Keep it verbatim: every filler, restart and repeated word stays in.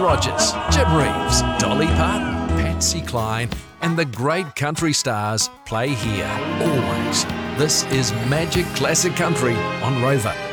Rogers, Jim Reeves, Dolly Parton, Patsy Cline, and the great country stars play here, always. This is Magic Classic Country on Rover.